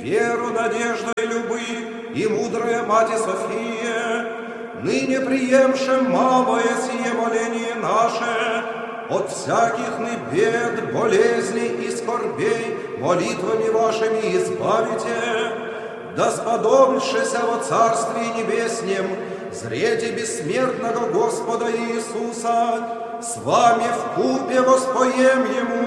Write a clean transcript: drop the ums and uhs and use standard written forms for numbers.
веру, надежду и любы, и мудрая Мать София, ныне приемшем малое сие моление наше, от всяких бед, болезней и скорбей молитвами вашими избавите, да сподобившися во Царстве Небеснем зрете бессмертного Господа Иисуса, с вами вкупе воспоем Ему